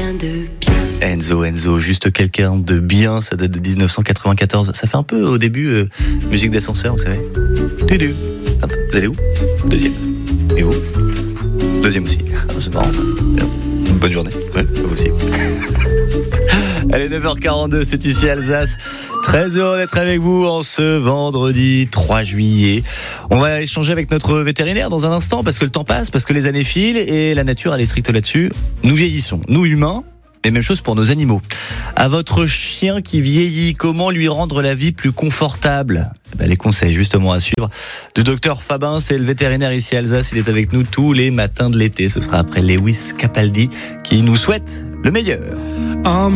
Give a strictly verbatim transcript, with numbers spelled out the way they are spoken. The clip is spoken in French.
quelqu'un de bien. Enzo, Enzo, juste quelqu'un de bien, ça date de dix-neuf cent quatre-vingt-quatorze. Ça fait un peu au début euh, musique d'ascenseur, vous savez. Tudu. Hop, vous allez où? Deuxième. Et vous? Deuxième aussi. Ah, c'est marrant. Bonne journée. Ouais, vous aussi. Allez, neuf heures quarante-deux, c'est ici Alsace. Très heureux d'être avec vous en ce vendredi trois juillet. On va échanger avec notre vétérinaire dans un instant parce que le temps passe, parce que les années filent et la nature elle est stricte là-dessus. Nous vieillissons, nous humains, et même chose pour nos animaux. À votre chien qui vieillit, comment lui rendre la vie plus confortable? Ben, les conseils justement à suivre du docteur Fabin, c'est le vétérinaire ici à Alsace. Il est avec nous tous les matins de l'été. Ce sera après Lewis Capaldi qui nous souhaite le meilleur.